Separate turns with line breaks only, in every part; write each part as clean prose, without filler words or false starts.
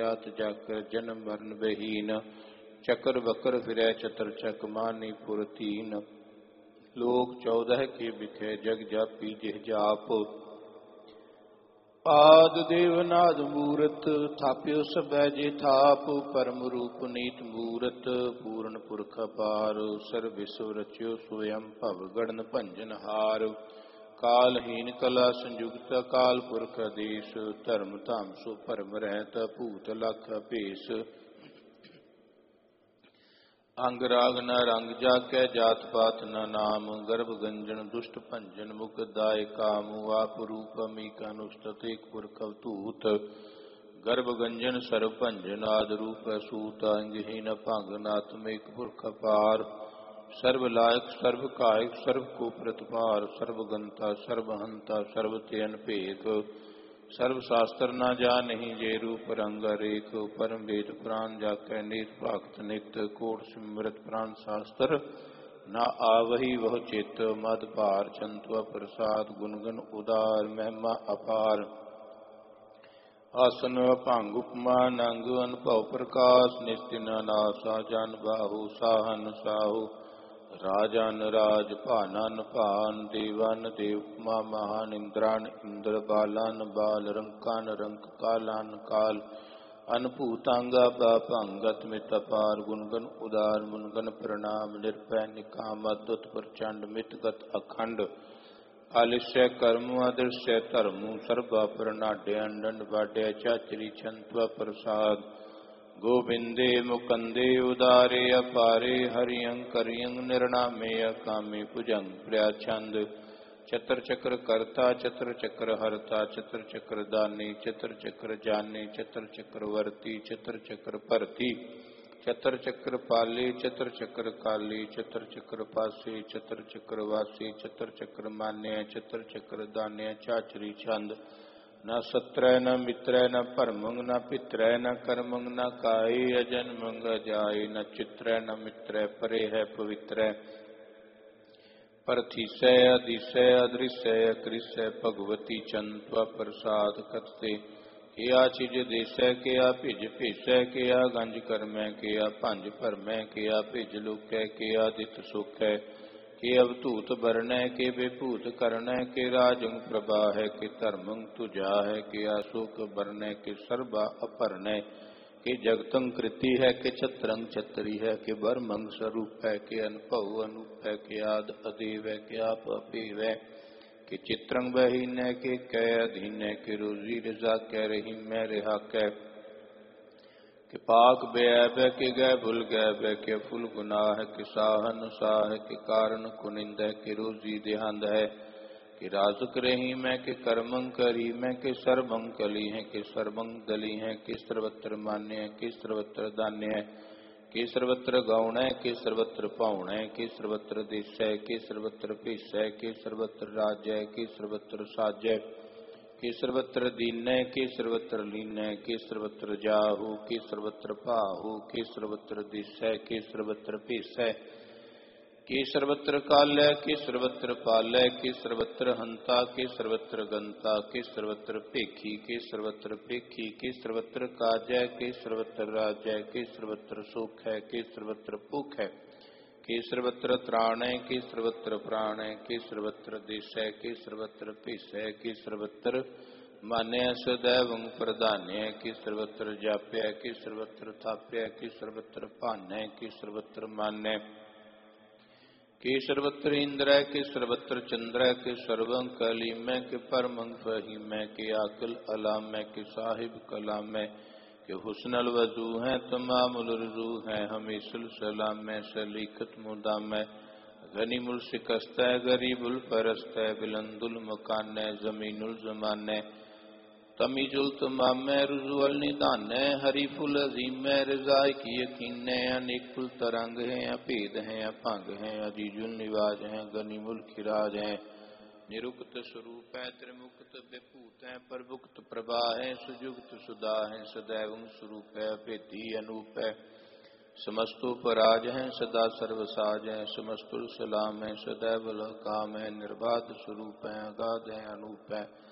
जात जाकर जन्म मरण बहीन। चक्र बकर फिरै चतर चक मानी पुर तीन। लोक 14 के बिखे जग जापी जिह जाप। आद देवनाद मूरत थाप्यो सबै जे थाप। परम रूप नीत मूरत पूर्ण पुरख अपार। सर्व विश्व रच्यो स्वयं भव गणन भंजन हार। कालहीन कला संयुक्त काल पुरख आदेश। धर्म धाम सो भरम रहत भूत लख भेष। अंग राग न रंग जाकै जात पात न नाम। गर्भ गंजन दुष्ट भंजन मुख दाय काम। आप रूप अमीक अनुष्ठत एक पुरख अवधूत। गर्भ गंजन सर्व भंजन आद रूप असूत। अंगहीन भंग नात्मिक पुरख अपार। सर्व लायक सर्व कायक सर्व को प्रतिपार। सर्व गंता सर्व हंता सर्व त्यन भेक। सर्व शास्त्र न जानिहि जे रूप रंग रेख। परम वेद पुराण जाकै नेत भक्त नित। कोट सिमरत पुराण शास्त्र न आवहि वह चित। मद भार छंत्व प्रसाद गुणगन उदार। महिमा अपार आसन अभंग उपमा नंग। अनुभव प्रकाश निस्तिन नासा। जन बाहु साहन साहु राजन राज भानन भान। देवन देव उपमा महान। इंद्रान इंद्र बालन बाल। रंकान रंक कालान काल। अनभूतांगा भंगत मित अपार। गुणगन उदार मुनगन प्रणाम। निर्भय निकाम अद्भुत प्रचंड मितगत अखंड। आलिस्य कर्म अदृश्य धर्म। सर्वा प्रनाड्य अंडन बाड्य चाचरी छंत्व प्रसाद। गोविंदे मुकंदे उदारे अपारे। हरियं करियं निर्णामे अकामे भुजंग प्रयाछंद। चतर चक्र कर्ता चतर चक्र हरता। चतर चक्र दानी चतर चक्र जाने। चतर चक्र वर्ती चतर चक्र भरती। चतर चक्र पाले चतर चक्र काले। चतर चक्र पासे चतर चक्र वासे। चतर चक्र मान्य चतर चक्र दान्य चाचरी छंद। न सत्रय न मित्रय न परमंग न पित्रय न कर्मंग न काय। अजन्मंग जाय न चित्रय न मित्रय परे है पवित्र। परथिसय अधिसय अदृश्य कृष्य भगवती चंत्व प्रसाद कथते। किया चिज देसै किया भिज भेसै। किया गंज करमै किया भंज भरमै। किया भिज लुकै किया दित सुखै। के अवधूत बरनै के विभूत करनै। के राजंग प्रभा है के धर्मंग तुझा है। के आशोक बरनै के सर्वा अपरनै। के जगतंग कृति है के छत्रंग छतरी है। के बरमंग स्वरूप है के अनुभव अनूप है। के आद अदेव है के आप अपेव है। के चित्रंग बहीन है के कै अधीन है। के रोजी रजा कै रही मैं रिहा कै। के पाक बैब के गए भूल गए के फुल गुनाह। के साहन साह के कारण कुनिंद। के रोजी देहांद है कि राजक रही मैं। के कर्मं करी मैं। के सर्वं कली है के सर्वं दली है। के सर्वत्र मान्य है के सर्वत्र दान्य है। के सर्वत्र गौण है के सर्वत्र पाउण है। के सर्वत्र देश है के सर्वत्र भेष है। के सर्वत्र राज्य है के सर्वत्र साज है। के सर्वत्र दीन के सर्वत्र लीन के सर्वत्र जाहु। के सर्वत्र पाहु के सर्वत्र दिश के सर्वत्र भेष के सर्वत्र काल के सर्वत्र पाल। के सर्वत्र हंता के सर्वत्र गंता। के सर्वत्र पेखी के सर्वत्र पेखी। के सर्वत्र काज के सर्वत्र राज के सर्वत्र सुख है। के सर्वत्र भूख है। के सर्वत्र त्राण है के सर्वत्र प्राण है। के सर्वत्र देश है के सर्वत्र भेष है। के सर्वत्र मान्य सदैव प्रधान्य। के सर्वत्र जाप्य के सर्वत्र थाप्य। के सर्वत्र भान्य के सर्वत्र मान्य। के सर्वत्र इंद्र के सर्वत्र चंद्र। के सर्वं कलीम के परमं फहीम। के आकल अलाम के साहिब कलाम। के हुस्नल वजू है तमामुल रजू है। हमेशुल सलाम सलीखत मुदाम। गनीमुल शिकस्त गरीबुल परस्त। बिलंदुल मकान जमीनुल जमान। तमीजुल तमाम रुजुअल निदान। हरीफुल अजीम रजाई की यकीन। अनेक फुल तरंग हैं अभेद हैं अभंग हैं। अजीजुल निवाज हैं गनीमुल खिराज हैं। निरुक्त स्वरूप है त्रिमुक्त विभूत है। प्रभुक्त प्रभा है सुजुक्त सुधा है। सदैव स्वरूप है भेदी अनूप है। समस्तो पराज है सदा सर्वसाज है। समस्तुल सलाम है सदैव काम है। निर्बाध स्वरूप है अगाध है अनूप है।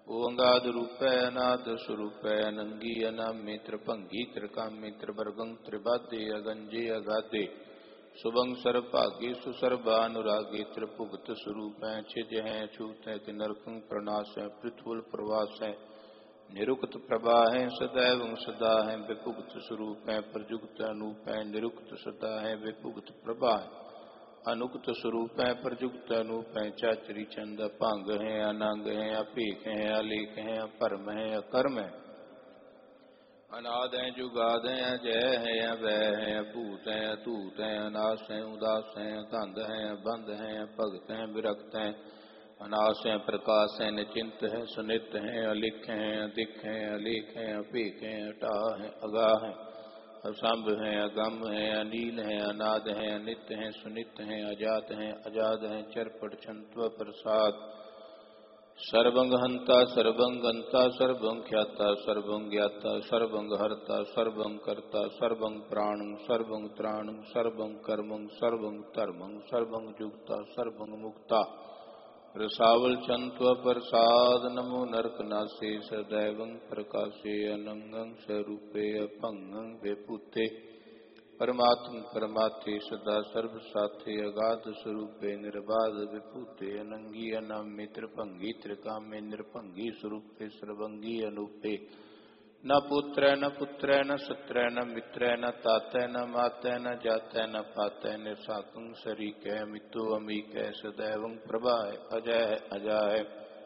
ओंगाद रूपै अनाद स्वरूपै अनंगी अनाम्य त्रिभंगी त्रिकाम्य त्रिवर्गं त्रिबाधे अगंजे अगाधे शुभं सर्वभागे सुसर्वानुरागे त्रिभुवत स्वरूपै छिज हैं अछूत हैं कि नरकं प्रणाश हैं पृथुल प्रवास हैं निरुक्त प्रभा हैं सदैव सदा हैं विभुक्त स्वरूप हैं प्रजुक्त अनूप हैं निरुक्त सदा हैं विभुक्त प्रभा हैं अनुक्त स्वरूप है प्रजुक्त अनूप है चाचरी चंद अपांग है अनांग है अपेख है अलेख है अपरम है अकर्म है अनाद है जुगाद है अजय है अवय है अभूत है अतूत है अनाश है उदास है कंध है बंध है भगत है विरक्त है अनाश है प्रकाश है निचिंत है सुनित है अलिख है अधिक है अलेख है अपेख है अटा है अगाह है असंभ है अगम है अनील है अनाद है अनित्य है सुनित है अजात है अजाद है चरपट छंत्व प्रसाद सर्वंग हंता सर्वंग गंता सर्वं ख्याता सर्वं ज्ञाता सर्वंग हरता सर्वं कर्ता सर्वं प्राणं सर्वं त्राणं सर्वं कर्मं सर्वं धर्मं सर्वं जुक्ता सर्वं मुक्ता रसावल चंत्व प्रसाद नमो नरकनासे सदैवं प्रकाशे अनंगं स्वरूपे अपंगं वेपुते परमात्म परमात्थे सदा सर्व साथे अगाध स्वरूपे निर्बाध विभूते अनंगी अनाम्य त्रिभंगी त्रिकाम्य निरभंगी स्वरूपे सर्वंगी अनूपे न पुत्र न पुत्र न सत्र न मित्र न तातै न मातै न जातै न पातै निसाकं शरीक है मितो अमीक है सदैवं प्रभाय अजय है अजाय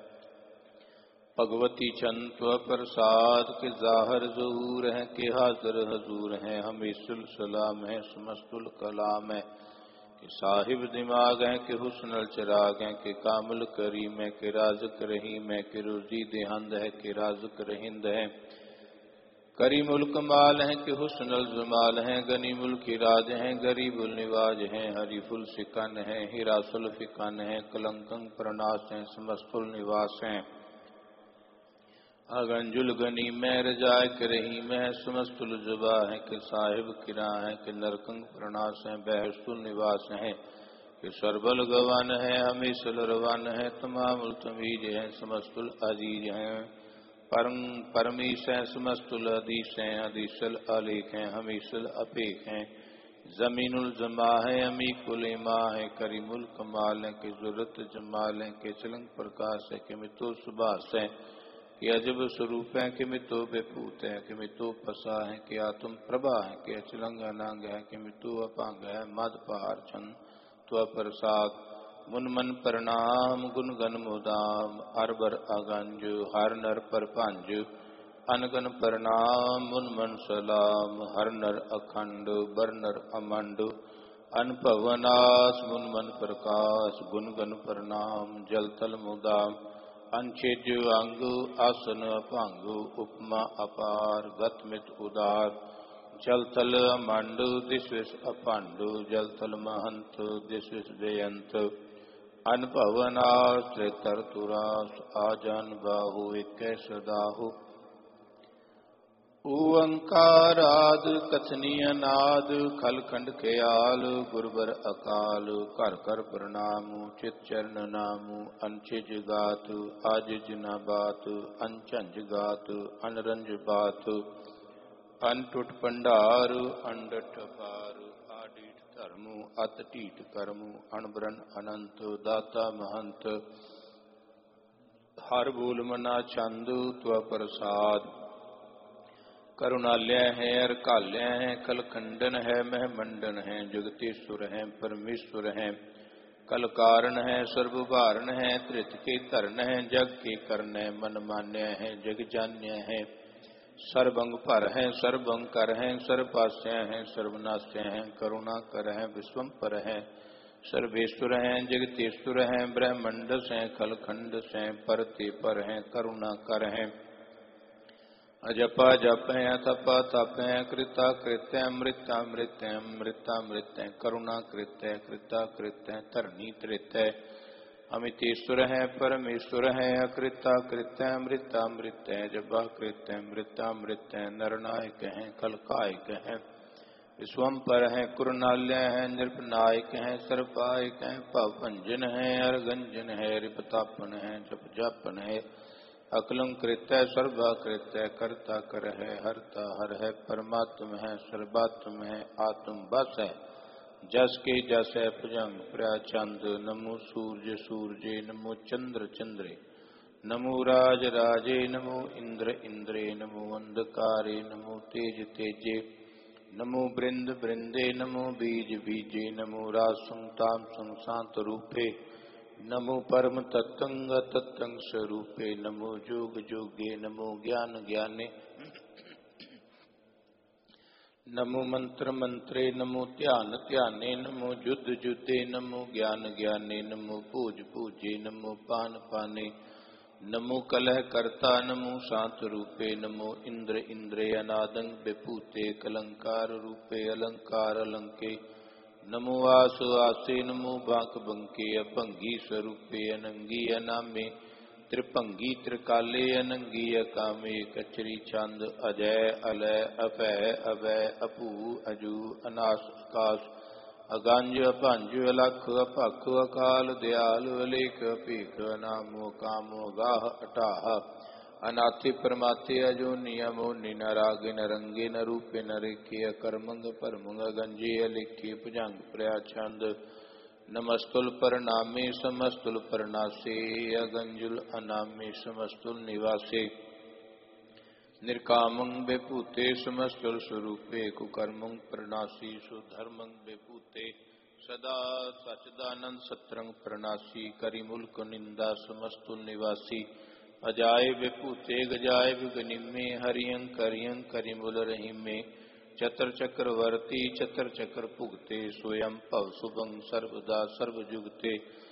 भगवती चंत्व प्रसाद के जाहर जहूर है के हाजिर हजूर है हमेशुल सलाम है समस्तुल कलाम है कि साहिब दिमाग है कि हुस्नल चिराग है कि कामल करीम है कि राज़िक रहीम है कि रोजी देहंद है कि राज़िक रहिंद है करीमुल कमाल है कि हुस्नल जमाल है गनीमुल खिराज है गरीबुल निवाज है हरीफुल सिकन है हिरासुल फिकन है कलंकं प्रनाश है समस्तुल निवास है अगंजुल गनी में रजाय के रही में समस्तुल जुबा है कि साहिब किरा है कि नरकंग प्रणाश है बहस्तुल निवास है कि सरबल गवान है हमेशल रवान है तमाम तमीज है समस्तुल अजीज है परमीश है समस्तुल अधीश है अधीशल अलेख है हमेशल अपेख है जमीनुल जमा है अमीकुल इमा है करीमुल कमाल है कि जुरत जमाल है कि चलंग प्रकाश है कि मितो सुबास है कि अजब स्वरूप है कि मितो विभूत है कि मितो फसा है कि आत्म प्रभा है कि अचलंग अनांग है कि मितो अपांग है मद पहार छन त्व प्रसाद मुन मन प्रणाम गुण गन मुदाम अरबर अगंज हर नर पर पंज अनगन प्रणाम मुन मन सलाम हर नर अखंड बर नर अमंड अनपवनास मुन मन प्रकाश गुण गन प्रणाम जल तल मुदाम अंछेज अंग आसन अभंग उपमा अपार गतमित उदार जल तल अमंड दिशविश अपांड जल तल महंत दिशविश बेअंत अनपवनास त्रितरतुरास आजन बाहु एक सदाहु ओंकाराद कथनीय नाद खलखंड के आल गुरबर अकाल कर कर प्रणाम चित चरण नाम अनचिज गात आजिज न बात अनचंज गात अनरंज बात अनटुट पंडार अंडठ पार आडीठ धर्म अत टीठ कर्म अनबरन अनंत दाता महंत हर बोल मना छंद त्व प्रसाद करुणालय है अरकालय है कलखंडन है महमंडन है जगतीश्वर है परमेश्वर है कल कारण है सर्वभारण है त्रित के तरण है जग के कर्ण है मन मान्य है जग जान्य है सर्वंग पर है सर्वंग कर है सर्वपास्य है सर्वनाश्य है करुणा कर है विश्वम है सर्वेश्वर है जगतेश्वर है ब्रह्मंड से खलखंड से परते पर है करुणा कर है अजपा जप है तपा तप है कृता कृत्य अमृता मृत्य अमृता मृत्य करुणा कृत्य कृता कृत्य तरणी तृत्य अमितेश्वर है परमेश्वर है अकृता कृत्य अमृता मृत्य जपा कृत्य मृता मृत्य नरनायक है कलकायक है विश्वम पर है कुरनाल्य है नृपनायक है सर्पायक है पवंजन है अर्गंजन है रिपतापन है जप जापन है अकलं कृत्य सर्वा कृत्य कर्ता कर है, हरता हर है, परमात्म है, सर्वात्म है, आत्म बस है। जस के जस है भुजंग प्रचंद, नमो सूर्य सूर्ये, नमो चंद्र चंद्रे, नमो राज राजे, नमो इंद्र इंद्रे, नमो अंधकारे, नमो तेज तेजे, नमो बृंद बृंदे, नमो बीज बीजे, नमो रासं तामसं शांत रूपे, नमो परम तत्तंग तत्तंग स्वरूपे, नमो जोग जोगे, नमो ज्ञान ज्ञाने, नमो मंत्र मंत्रे, नमो ध्यान ध्याने, नमो युद्ध युद्धे, नमो ज्ञान ज्ञाने, नमो पूज पूजे, नमो पान पाने, नमो कलह कर्ता, नमो शांत रूपे, नमो इंद्र इंद्रे अनादंग विभूते, कलंकार रूपे अलंकार अलंके, नमो आसु आसे, नमो बांक बंके, अभंगी स्वरूपे अनंगी अनामे, त्रिभंगी त्रिकाले अनंगी अकामे, कचरी छंद अजय अलय अभय अभय अभू अजू अनास आकाश, अगंज अपंज अलख अपख अकाल दयाल अलेख अपेख, अनामो कामो गाह अटाह, अनाथि परमाते अजोनि अमोनि, नरागे नरंगे न रूपे न रेखे, अकर्मंग परमंग गंजे अलेखे, भुजंग प्रया छंद, नमस्तुल परनामे समस्तुल परनासे, अगंजुल अनामे समस्तुल निवासे, निर्कामं विभूते समस्तुल स्वरूपे, कुकर्मं प्रणासी सुधर्मं विभूते, सदा सच्चिदानंद सत्रंग प्रणासी, करिमुल्क निंदा समस्तुल निवासी, अजाय विभूते गजाय विगनिमे, हरियं करियं करिमुल रहीमे, चतर चक्रवर्ती चतर चक्र भुगते, स्वयं भव शुभं सर्वदा सर्वजुगते,